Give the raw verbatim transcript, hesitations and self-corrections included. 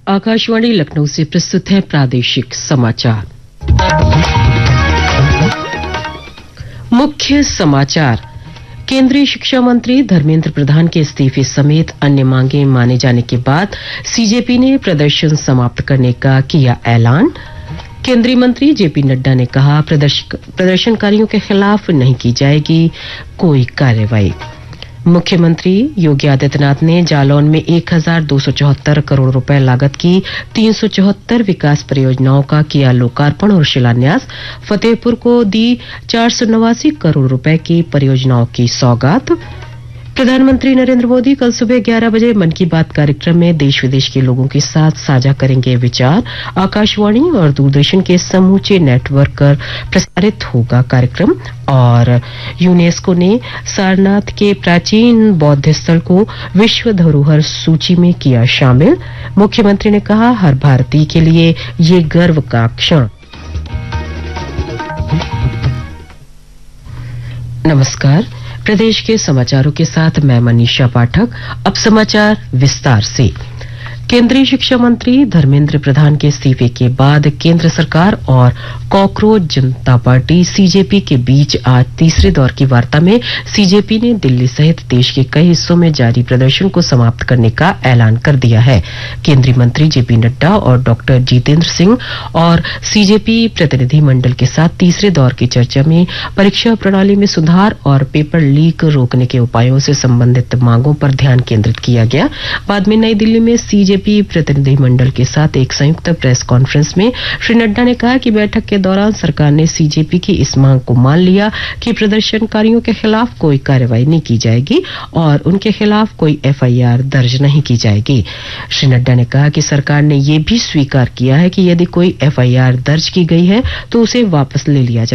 आकाशवाणी लखनऊ से प्रस्तुत है प्रादेशिक समाचार। मुख्य समाचार। केंद्रीय शिक्षा मंत्री धर्मेंद्र प्रधान के इस्तीफे समेत अन्य मांगे माने जाने के बाद सीजेपी ने प्रदर्शन समाप्त करने का किया ऐलान। केंद्रीय मंत्री जेपी नड्डा ने कहा, प्रदर्शनकारियों के खिलाफ नहीं की जाएगी कोई कार्रवाई। मुख्यमंत्री योगी आदित्यनाथ ने जालौन में एक हजार दो सौ चौहत्तर करोड़ रुपए लागत की तीन सौ चौहत्तर विकास परियोजनाओं का किया लोकार्पण और शिलान्यास। फतेहपुर को दी चार सौ नवासी करोड़ रुपए की परियोजनाओं की सौगात। प्रधानमंत्री नरेंद्र मोदी कल सुबह ग्यारह बजे मन की बात कार्यक्रम में देश विदेश के लोगों के साथ साझा करेंगे विचार। आकाशवाणी और दूरदर्शन के समूचे नेटवर्क पर प्रसारित होगा कार्यक्रम। और यूनेस्को ने सारनाथ के प्राचीन बौद्ध स्थल को विश्व धरोहर सूची में किया शामिल। मुख्यमंत्री ने कहा, हर भारतीय के लिए ये गर्व का क्षण। नमस्कार, प्रदेश के समाचारों के साथ मैं मनीषा पाठक। अब समाचार विस्तार से। केंद्रीय शिक्षा मंत्री धर्मेंद्र प्रधान के इस्तीफे के बाद केंद्र सरकार और कॉकरोच जनता पार्टी सीजेपी के बीच आज तीसरे दौर की वार्ता में सीजेपी ने दिल्ली सहित देश के कई हिस्सों में जारी प्रदर्शन को समाप्त करने का ऐलान कर दिया है। केंद्रीय मंत्री जेपी नड्डा और डॉक्टर जितेंद्र सिंह और सीजेपी प्रतिनिधि मंडल के साथ तीसरे दौर की चर्चा में परीक्षा प्रणाली में सुधार और पेपर लीक रोकने के उपायों से संबंधित मांगों पर ध्यान केंद्रित किया गया। बाद में नई दिल्ली में सीजेपी प्रतिनिधि मंडल के साथ एक संयुक्त प्रेस कॉन्फ्रेंस में श्री नड्डा ने कहा कि बैठक के दौरान सरकार ने सीजेपी की इस मांग को मान लिया कि प्रदर्शनकारियों के खिलाफ कोई कार्रवाई नहीं की जाएगी और उनके खिलाफ कोई एफआईआर दर्ज नहीं की जाएगी। श्री नड्डा ने कहा कि सरकार ने यह भी स्वीकार किया है कि यदि कोई एफआईआर दर्ज की गई है तो उसे वापस ले लिया जाए।